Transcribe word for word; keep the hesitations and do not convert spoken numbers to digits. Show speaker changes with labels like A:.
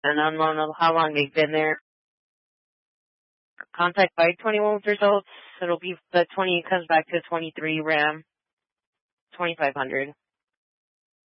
A: and I don't know how long they've been there. Contact by twenty-one with results. It'll be the twenty comes back to twenty-three RAM, twenty-five hundred.